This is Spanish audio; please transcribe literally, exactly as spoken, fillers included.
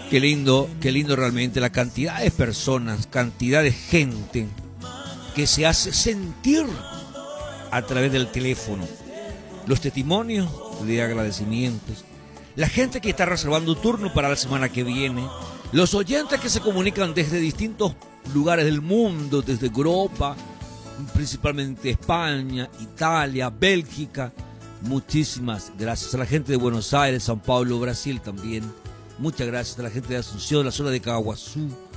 Qué lindo, qué lindo realmente la cantidad de personas, cantidad de gente que se hace sentir a través del teléfono. Los testimonios de agradecimientos, la gente que está reservando turno para la semana que viene, los oyentes que se comunican desde distintos lugares del mundo, desde Europa, principalmente España, Italia, Bélgica. Muchísimas gracias a la gente de Buenos Aires, São Paulo, Brasil también. Muchas gracias a la gente de Asunción, la zona de Caguazú,